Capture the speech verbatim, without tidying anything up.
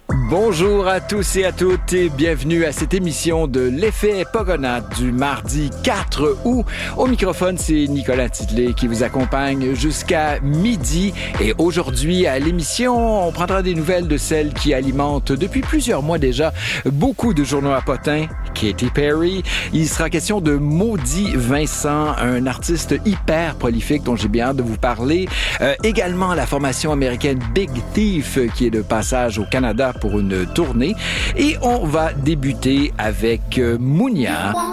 Bonjour à tous et à toutes et bienvenue à cette émission de l'effet Pogonat du mardi quatre août. Au microphone, c'est Nicolas Titley qui vous accompagne jusqu'à midi. Et aujourd'hui, à l'émission, on prendra des nouvelles de celles qui alimentent depuis plusieurs mois déjà beaucoup de journaux à potins. Katy Perry. Il sera question de Maudit Vincent, un artiste hyper prolifique dont j'ai bien hâte de vous parler. Euh, également la formation américaine Big Thief qui est de passage au Canada pour une tournée. Et on va débuter avec euh, Mounia.